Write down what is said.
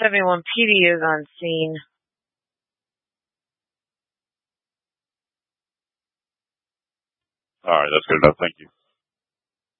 71 PD is on scene. All right, that's good enough. Thank you.